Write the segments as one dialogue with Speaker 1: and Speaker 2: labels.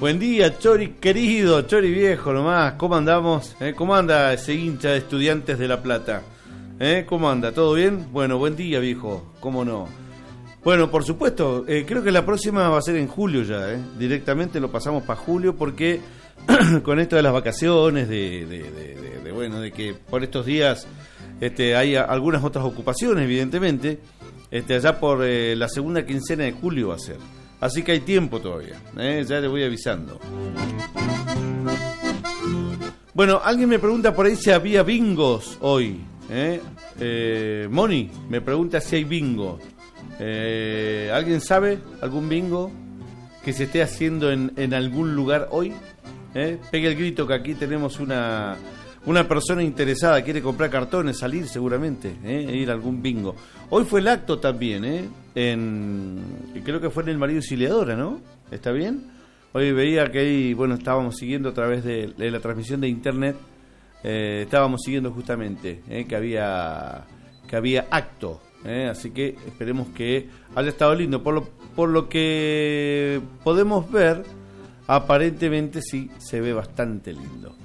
Speaker 1: Buen día, Chori querido, Chori viejo nomás. ¿Cómo andamos? ¿Cómo anda ese hincha de Estudiantes de La Plata? ¿Cómo anda? ¿Todo bien? Bueno, buen día, viejo. ¿Cómo no? Bueno, por supuesto, creo que la próxima va a ser en julio ya, directamente lo pasamos para julio porque con esto de las vacaciones, bueno, de que por estos días hay algunas otras ocupaciones, evidentemente, allá por la segunda quincena de julio va a ser. Así que hay tiempo todavía, ya le voy avisando. Bueno, alguien me pregunta por ahí si había bingos hoy. Moni me pregunta si hay bingo. ¿Alguien sabe algún bingo que se esté haciendo en algún lugar hoy? Pegue el grito que aquí tenemos una persona interesada, quiere comprar cartones, salir seguramente, e ir a algún bingo. Hoy fue el acto también, creo que fue en el Marido Auxiliadora, ¿no? ¿Está bien? Hoy veía que ahí, bueno, estábamos siguiendo a través de la transmisión de internet, estábamos siguiendo justamente que había acto, así que esperemos que haya estado lindo. Por lo que podemos ver, aparentemente sí se ve bastante lindo.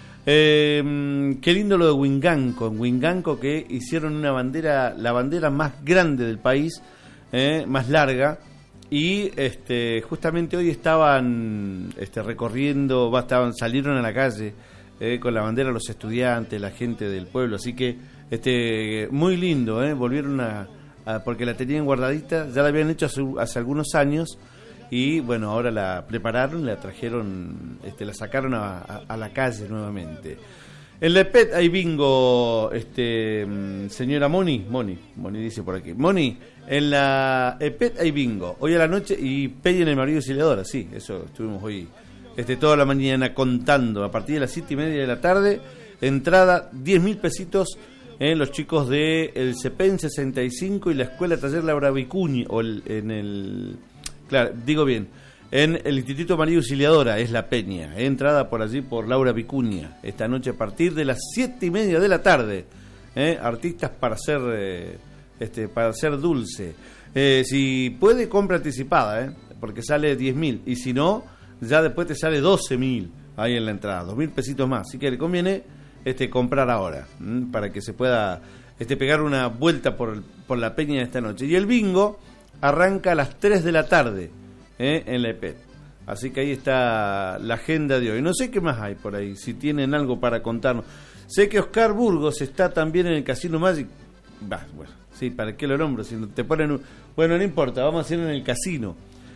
Speaker 1: Qué lindo lo de Winganco. En Winganco, que hicieron una bandera, la bandera más grande del país, más larga, y justamente hoy estaban recorriendo, salieron a la calle con la bandera los estudiantes, la gente del pueblo, así que muy lindo, volvieron porque la tenían guardadita, ya la habían hecho hace algunos años. Y bueno, ahora la prepararon, la trajeron, la sacaron a la calle nuevamente. En la EPET hay bingo, señora Moni dice por aquí. Moni, en la EPET hay bingo, hoy a la noche, y Pei en el Marido Auxiliadora, sí, eso estuvimos hoy toda la mañana contando, a partir de las 7:30 de la tarde, entrada 10.000 pesitos en los chicos de el CEPEN 65 y la Escuela Taller Laura Vicuña, claro, digo bien, en el Instituto María Auxiliadora es la peña, entrada por allí por Laura Vicuña, esta noche a partir de las 7:30 de la tarde, artistas para hacer dulce. Si puede, compra anticipada, porque sale 10.000, y si no, ya después te sale 12.000 ahí en la entrada, 2.000 pesitos más, así que le conviene comprar ahora, para que se pueda pegar una vuelta por la peña de esta noche. Y el bingo arranca a las 3 de la tarde en la EPET. Así que ahí está la agenda de hoy. No sé qué más hay por ahí, si tienen algo para contarnos. Sé que Oscar Burgos está también en el Casino Magic. Bueno, sí, ¿para qué lo nombro? Si no te ponen bueno, no importa, vamos a hacer en el casino.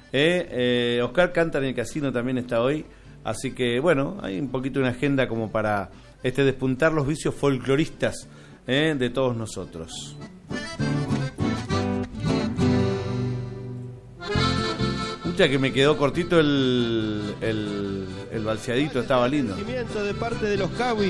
Speaker 1: Oscar canta en el casino, también está hoy. Así que bueno, hay un poquito una agenda como para despuntar los vicios folcloristas de todos nosotros. Que me quedó cortito el balseadito, estaba lindo.
Speaker 2: De parte de los Cawi.